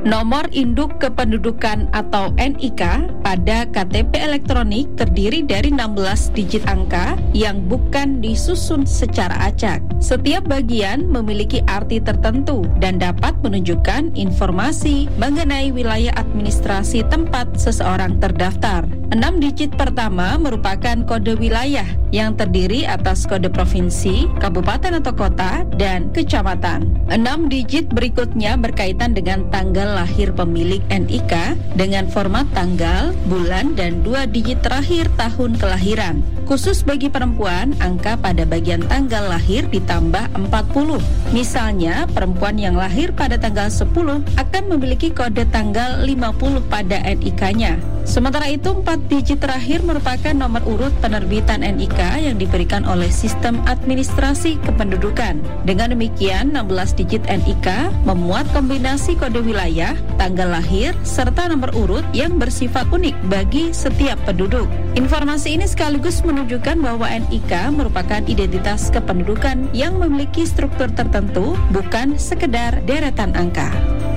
Nomor induk kependudukan atau NIK pada KTP elektronik terdiri dari 16 digit angka yang bukan disusun secara acak. Setiap bagian memiliki arti tertentu dan dapat menunjukkan informasi mengenai wilayah administrasi tempat seseorang terdaftar. 6 digit pertama merupakan kode wilayah yang terdiri atas kode provinsi, kabupaten atau kota, dan kecamatan. 6 digit berikutnya berkaitan dengan tanggal lahir pemilik NIK dengan format tanggal, bulan, dan 2 digit terakhir tahun kelahiran. Khusus bagi perempuan, angka pada bagian tanggal lahir ditambah 40. Misalnya, perempuan yang lahir pada tanggal 10 akan memiliki kode tanggal 50 pada NIK-nya. Sementara itu, 4 digit terakhir merupakan nomor urut penerbitan NIK yang diberikan oleh sistem administrasi kependudukan. Dengan demikian, 16 digit NIK memuat kombinasi kode wilayah, tanggal lahir, serta nomor urut yang bersifat unik bagi setiap penduduk. Informasi ini sekaligus menunjukkan bahwa NIK merupakan identitas kependudukan yang memiliki struktur tertentu, bukan sekedar deretan angka.